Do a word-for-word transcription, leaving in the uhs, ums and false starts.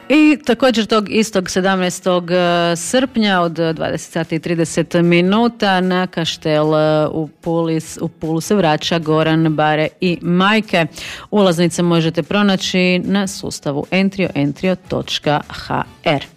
I također tog istog sedamnaestog srpnja od dvadeset sati i trideset minuta na Kaštel u Puli, u Pulu se vraća Goran, Bare i Majke. Ulaznice možete pronaći na sustavu entrio entrio točka h r.